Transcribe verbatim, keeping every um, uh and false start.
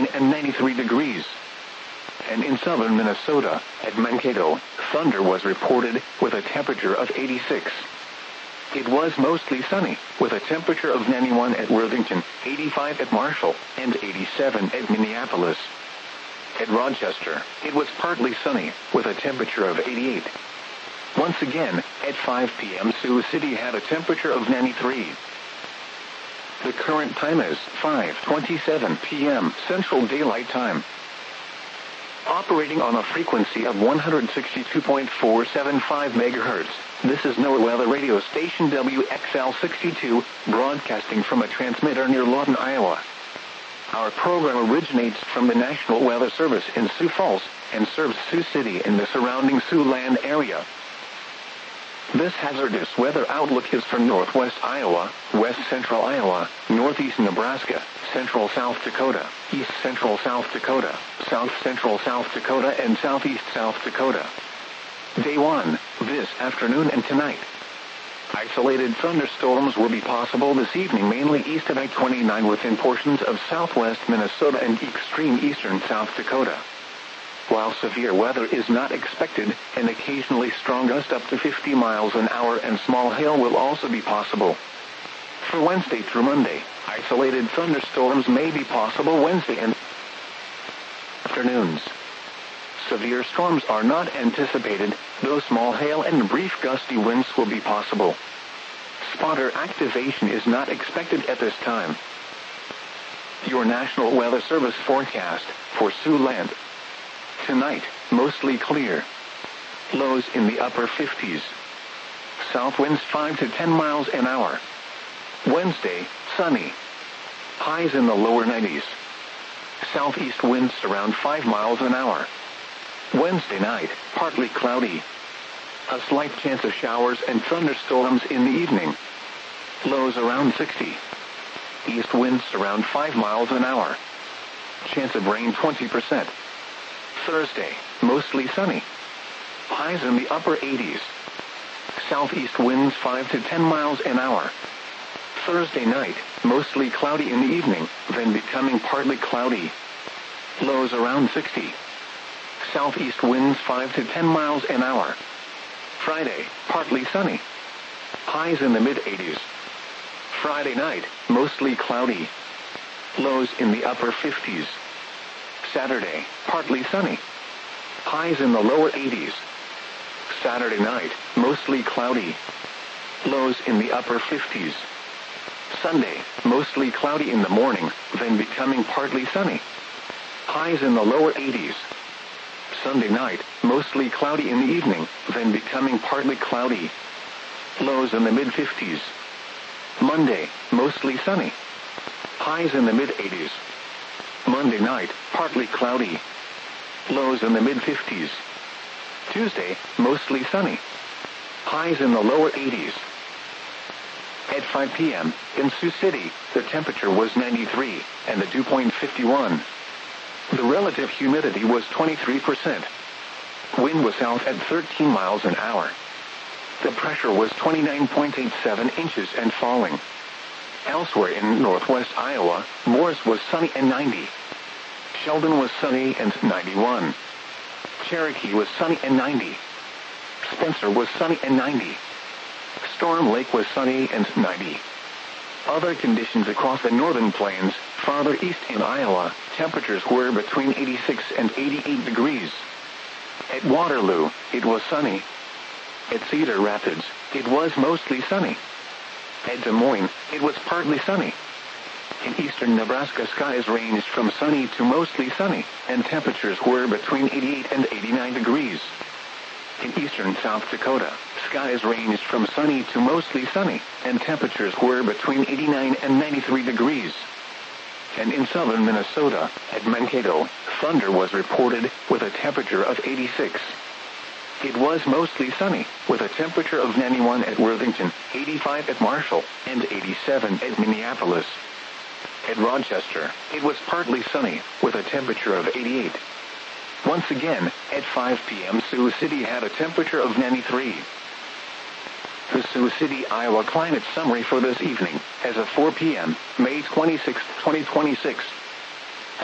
and ninety-three degrees. And in southern Minnesota, at Mankato, thunder was reported, with a temperature of eighty-six. It was mostly sunny, with a temperature of ninety-one at Worthington, eighty-five at Marshall, and eighty-seven at Minneapolis. At Rochester, it was partly sunny, with a temperature of eighty-eight. Once again, at five p m Sioux City had a temperature of ninety-three. The current time is five twenty-seven p m Central Daylight Time. Operating on a frequency of one hundred sixty-two point four seven five megahertz, this is NOAA Weather Radio Station W X L sixty-two, broadcasting from a transmitter near Lawton, Iowa. Our program originates from the National Weather Service in Sioux Falls, and serves Sioux City and the surrounding Siouxland area. This hazardous weather outlook is for northwest Iowa, west central Iowa, northeast Nebraska, central South Dakota, east central South Dakota, south central South Dakota, and southeast South Dakota. Day one, this afternoon and tonight. Isolated thunderstorms will be possible this evening, mainly east of I twenty-nine within portions of southwest Minnesota and extreme eastern South Dakota. While severe weather is not expected, an occasionally strong gust up to fifty miles an hour and small hail will also be possible. For Wednesday through Monday, isolated thunderstorms may be possible Wednesday and afternoons. Severe storms are not anticipated, though small hail and brief gusty winds will be possible. Spotter activation is not expected at this time. Your National Weather Service forecast for Siouxland. Tonight, mostly clear. Lows in the upper fifties. South winds five to ten miles an hour. Wednesday, sunny. Highs in the lower nineties. Southeast winds around five miles an hour. Wednesday night, partly cloudy. A slight chance of showers and thunderstorms in the evening. Lows around sixty. East winds around five miles an hour. Chance of rain twenty percent. Thursday, mostly sunny. Highs in the upper eighties. Southeast winds five to ten miles an hour. Thursday night, mostly cloudy in the evening, then becoming partly cloudy. Lows around sixty. Southeast winds five to ten miles an hour. Friday, partly sunny. Highs in the mid-eighties. Friday night, mostly cloudy. Lows in the upper fifties. Saturday, partly sunny. Highs in the lower eighties. Saturday night, mostly cloudy. Lows in the upper fifties. Sunday, mostly cloudy in the morning, then becoming partly sunny. Highs in the lower eighties. Sunday night, mostly cloudy in the evening, then becoming partly cloudy. Lows in the mid-fifties. Monday, mostly sunny. Highs in the mid-eighties. Monday night, partly cloudy. Lows in the mid-fifties. Tuesday, mostly sunny. Highs in the lower eighties. At five p m, in Sioux City, the temperature was ninety-three, and the dew point fifty-one. The relative humidity was twenty-three percent. Wind was south at thirteen miles an hour. The pressure was twenty-nine point eight seven inches and falling. Elsewhere in northwest Iowa, Morris was sunny and ninety. Sheldon was sunny and ninety-one. Cherokee was sunny and ninety. Spencer was sunny and ninety. Storm Lake was sunny and ninety. Other conditions across the northern plains, farther east in Iowa, temperatures were between eighty-six and eighty-eight degrees. At Waterloo, it was sunny. At Cedar Rapids, it was mostly sunny. At Des Moines, it was partly sunny. In eastern Nebraska, skies ranged from sunny to mostly sunny, and temperatures were between eighty-eight and eighty-nine degrees. In eastern South Dakota, skies ranged from sunny to mostly sunny, and temperatures were between eighty-nine and ninety-three degrees. And in southern Minnesota, at Mankato, thunder was reported, with a temperature of eighty-six. It was mostly sunny, with a temperature of ninety-one at Worthington, eighty-five at Marshall, and eighty-seven at Minneapolis. At Rochester, it was partly sunny, with a temperature of eighty-eight. Once again, at five p m Sioux City had a temperature of ninety-three. The Sioux City, Iowa climate summary for this evening, as of four p m, May twenty-sixth, twenty twenty-six.